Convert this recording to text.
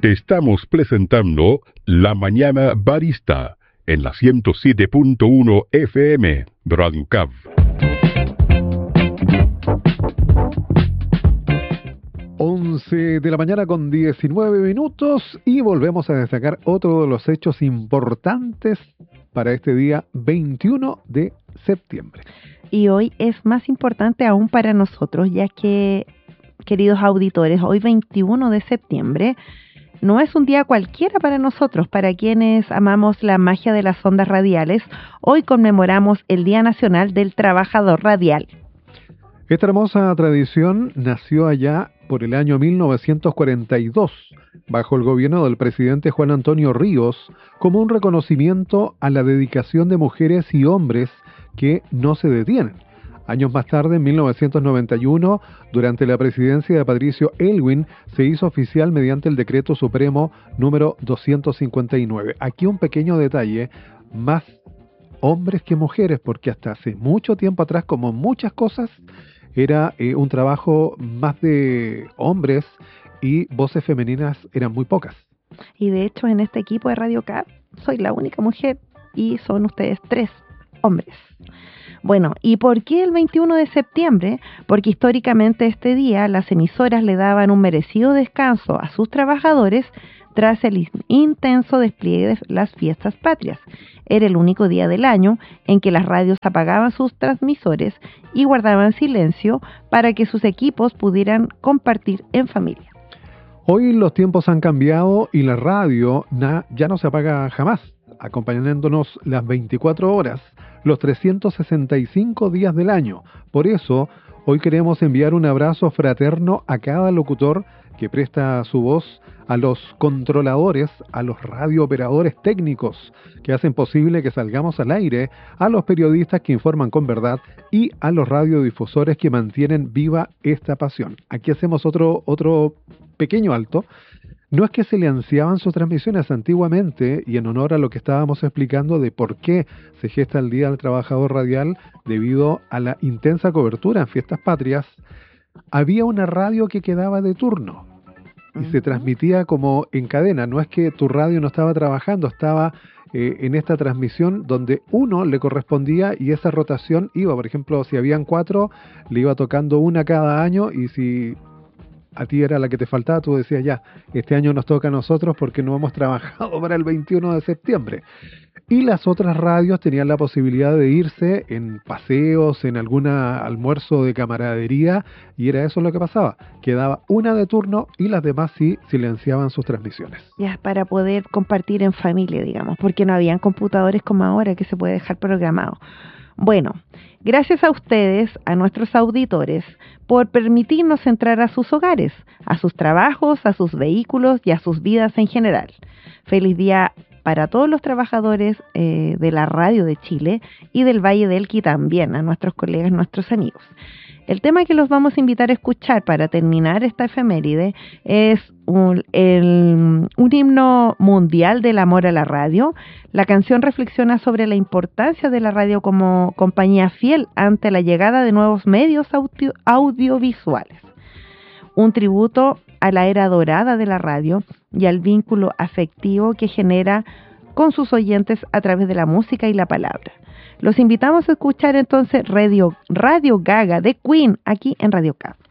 Te estamos presentando La Mañana Barista en la 107.1 FM Radio Cav. 11 de la mañana con 19 minutos y volvemos a destacar otro de los hechos importantes para este día 21 de septiembre. Y hoy es más importante aún para nosotros, ya que, queridos auditores, hoy 21 de septiembre no es un día cualquiera para nosotros, para quienes amamos la magia de las ondas radiales. Hoy conmemoramos el Día Nacional del Trabajador Radial. Esta hermosa tradición nació allá por el año 1942, bajo el gobierno del presidente Juan Antonio Ríos, como un reconocimiento a la dedicación de mujeres y hombres que no se detienen. Años más tarde, en 1991, durante la presidencia de Patricio Aylwin, se hizo oficial mediante el Decreto Supremo número 259. Aquí un pequeño detalle, más hombres que mujeres, porque hasta hace mucho tiempo atrás, como muchas cosas, era un trabajo más de hombres y voces femeninas eran muy pocas. Y de hecho, en este equipo de Radio Cav, soy la única mujer y son ustedes 3 hombres. Bueno, ¿y por qué el 21 de septiembre? Porque históricamente este día las emisoras le daban un merecido descanso a sus trabajadores tras el intenso despliegue de las fiestas patrias. Era el único día del año en que las radios apagaban sus transmisores y guardaban silencio para que sus equipos pudieran compartir en familia. Hoy los tiempos han cambiado y la radio ya no se apaga jamás, acompañándonos las 24 horas, los 365 días del año. Por eso, hoy queremos enviar un abrazo fraterno a cada locutor que presta su voz, a los controladores, a los radiooperadores técnicos que hacen posible que salgamos al aire, a los periodistas que informan con verdad y a los radiodifusores que mantienen viva esta pasión. Aquí hacemos otro pequeño alto. No es que se le ansiaban sus transmisiones antiguamente, y en honor a lo que estábamos explicando de por qué se gesta el Día del Trabajador Radial, debido a la intensa cobertura en fiestas patrias, había una radio que quedaba de turno y se transmitía como en cadena. No es que tu radio no estaba trabajando, estaba en esta transmisión donde uno le correspondía y esa rotación iba, por ejemplo, si habían 4, le iba tocando una cada año, y si a ti era la que te faltaba, tú decías ya, este año nos toca a nosotros porque no hemos trabajado para el 21 de septiembre. Y las otras radios tenían la posibilidad de irse en paseos, en algún almuerzo de camaradería, y era eso lo que pasaba. Quedaba una de turno y las demás sí silenciaban sus transmisiones. Ya, para poder compartir en familia, digamos, porque no habían computadores como ahora que se puede dejar programado. Bueno, gracias a ustedes, a nuestros auditores, por permitirnos entrar a sus hogares, a sus trabajos, a sus vehículos y a sus vidas en general. Feliz día para todos los trabajadores de la radio de Chile y del Valle del Elqui también, a nuestros colegas, nuestros amigos. El tema que los vamos a invitar a escuchar para terminar esta efeméride es un himno mundial del amor a la radio. La canción reflexiona sobre la importancia de la radio como compañía fiel ante la llegada de nuevos medios audiovisuales. Un tributo a la era dorada de la radio y al vínculo afectivo que genera con sus oyentes a través de la música y la palabra. Los invitamos a escuchar entonces Radio Gaga de Queen aquí en Radio Cav.